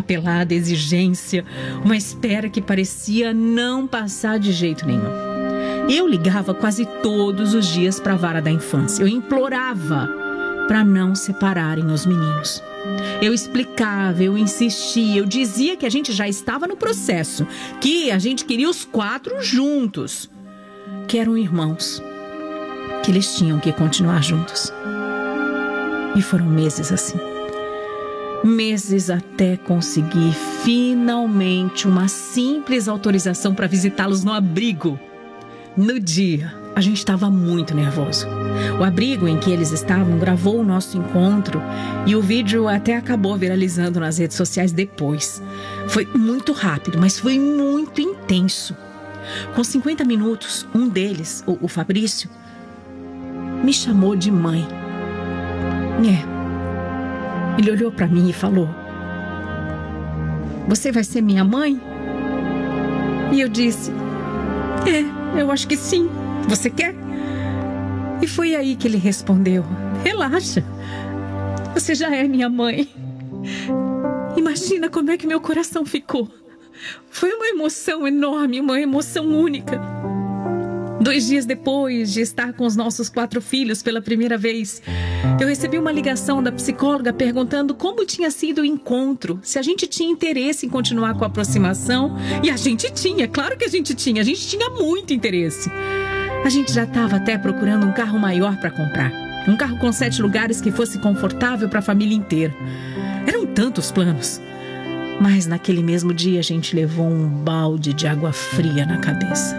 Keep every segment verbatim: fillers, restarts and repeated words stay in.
papelada, exigência, uma espera que parecia não passar de jeito nenhum. Eu ligava quase todos os dias para a vara da infância. Eu implorava para não separarem os meninos. Eu explicava, eu insistia, eu dizia que a gente já estava no processo, que a gente queria os quatro juntos, que eram irmãos, que eles tinham que continuar juntos. E foram meses assim. Meses até conseguir finalmente uma simples autorização para visitá-los no abrigo. No dia, a gente estava muito nervoso. O abrigo em que eles estavam gravou o nosso encontro e o vídeo até acabou viralizando nas redes sociais depois. Foi muito rápido, mas foi muito intenso. Com cinquenta minutos, um deles, o, o Fabrício, me chamou de mãe. É. Ele olhou para mim e falou: "Você vai ser minha mãe?" E eu disse: "É, eu acho que sim. Você quer?" E foi aí que ele respondeu: "Relaxa, você já é minha mãe." Imagina como é que meu coração ficou. Foi uma emoção enorme, uma emoção única. Dois dias depois de estar com os nossos quatro filhos pela primeira vez, eu recebi uma ligação da psicóloga perguntando como tinha sido o encontro, se a gente tinha interesse em continuar com a aproximação. E a gente tinha, claro que a gente tinha, a gente tinha muito interesse. A gente já estava até procurando um carro maior para comprar. Um carro com sete lugares que fosse confortável para a família inteira. Eram tantos planos. Mas naquele mesmo dia a gente levou um balde de água fria na cabeça.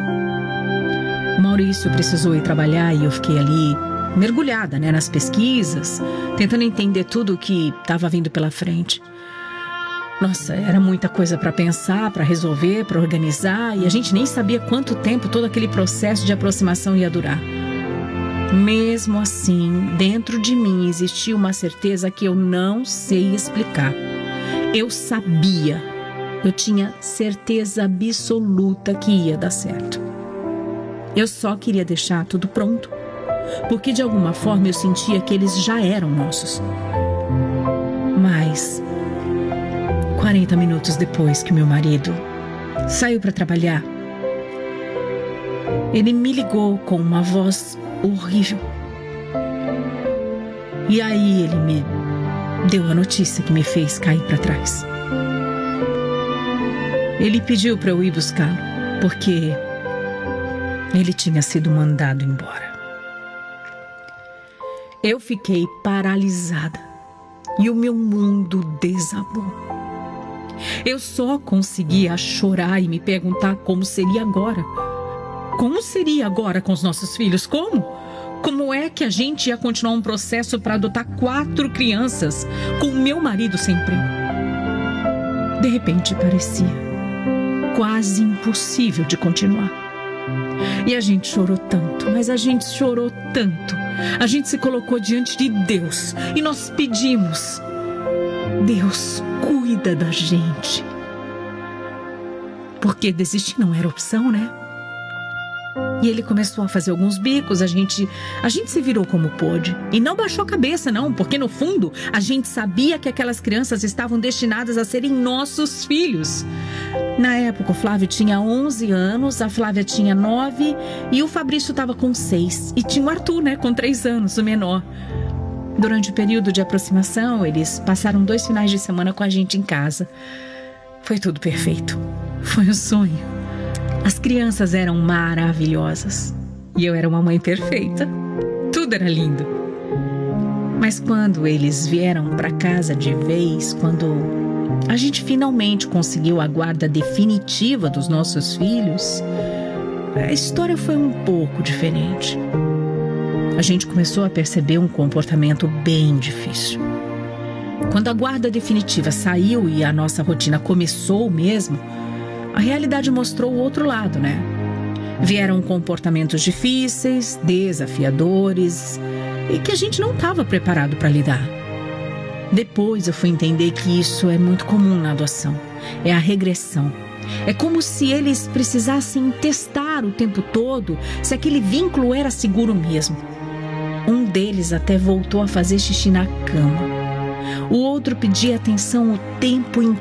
O Maurício precisou ir trabalhar e eu fiquei ali mergulhada, né, nas pesquisas, tentando entender tudo o que estava vindo pela frente. Nossa, era muita coisa para pensar, para resolver, para organizar, e a gente nem sabia quanto tempo todo aquele processo de aproximação ia durar. Mesmo assim, dentro de mim existia uma certeza que eu não sei explicar. Eu sabia, eu tinha certeza absoluta que ia dar certo. Eu só queria deixar tudo pronto, porque de alguma forma eu sentia que eles já eram nossos. Mas quarenta minutos depois que meu marido saiu para trabalhar, ele me ligou com uma voz horrível. E aí ele me deu a notícia que me fez cair para trás. Ele pediu para eu ir buscá-lo, porque ele tinha sido mandado embora. Eu fiquei paralisada e o meu mundo desabou. Eu só conseguia chorar e me perguntar como seria agora. Como seria agora com os nossos filhos? Como? Como é que a gente ia continuar um processo para adotar quatro crianças com o meu marido sem emprego? De repente parecia quase impossível de continuar. E a gente chorou tanto, mas a gente chorou tanto. A gente se colocou diante de Deus e nós pedimos: Deus, cuida da gente. Porque desistir não era opção, né? E ele começou a fazer alguns bicos, a gente, a gente se virou como pôde. E não baixou a cabeça, não, porque no fundo a gente sabia que aquelas crianças estavam destinadas a serem nossos filhos. Na época o Flávio tinha onze anos, a Flávia tinha nove e o Fabrício estava com seis. E tinha o Arthur, né, com três anos, o menor. Durante o período de aproximação, eles passaram dois finais de semana com a gente em casa. Foi tudo perfeito. Foi um sonho. As crianças eram maravilhosas e eu era uma mãe perfeita. Tudo era lindo. Mas quando eles vieram para casa de vez, quando a gente finalmente conseguiu a guarda definitiva dos nossos filhos, a história foi um pouco diferente. A gente começou a perceber um comportamento bem difícil. Quando a guarda definitiva saiu e a nossa rotina começou mesmo, a realidade mostrou o outro lado, né? Vieram comportamentos difíceis, desafiadores e que a gente não estava preparado para lidar. Depois eu fui entender que isso é muito comum na adoção. É a regressão. É como se eles precisassem testar o tempo todo se aquele vínculo era seguro mesmo. Um deles até voltou a fazer xixi na cama. O outro pedia atenção o tempo inteiro.